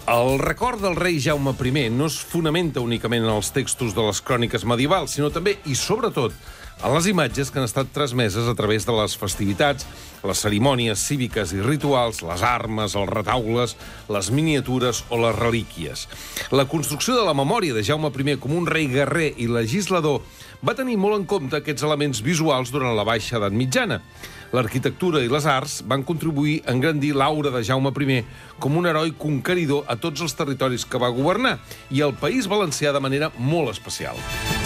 El record del rei Jaume I no es fonamenta únicament en els textos de les cròniques medievals, sinó també, i sobretot, en les imatges que han estat transmeses a través de les festivitats, les cerimònies cíviques i rituals, les armes, els retaules, les miniatures o les relíquies. La construcció de la memòria de Jaume I com un rei guerrer i legislador va tenir molt en compte aquests elements visuals durant la Baixa Edat Mitjana. L'arquitectura i les arts van contribuir a engrandir l'aura de Jaume I com un heroi conqueridor a tots els territoris que va governar, i al País Valencià de manera molt especial.